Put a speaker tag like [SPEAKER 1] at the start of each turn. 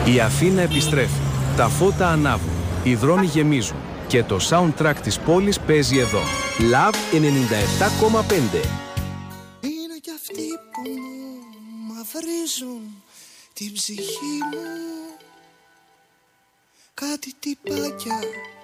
[SPEAKER 1] Η Αθήνα επιστρέφει. Τα φώτα ανάβουν. Οι δρόμοι γεμίζουν. Και το soundtrack της πόλης παίζει εδώ. Love 97,5.
[SPEAKER 2] Είναι κι αυτοί που μου μαυρίζουν την ψυχή μου. Κάτι τυπάκια